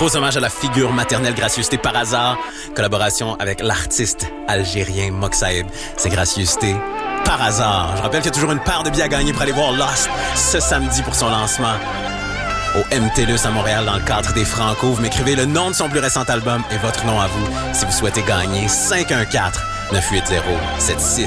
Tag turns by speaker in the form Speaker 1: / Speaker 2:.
Speaker 1: Gros hommage à la figure maternelle Gracieuseté par hasard. Collaboration avec l'artiste algérien Moxaïb. C'est Gracieuseté par hasard. Je rappelle qu'il y a toujours une paire de billets à gagner pour aller voir Lost ce samedi pour son lancement au MTLUS à Montréal dans le cadre des Franco. Vous m'écrivez le nom de son plus récent album et votre nom à vous si vous souhaitez gagner. 514-980-76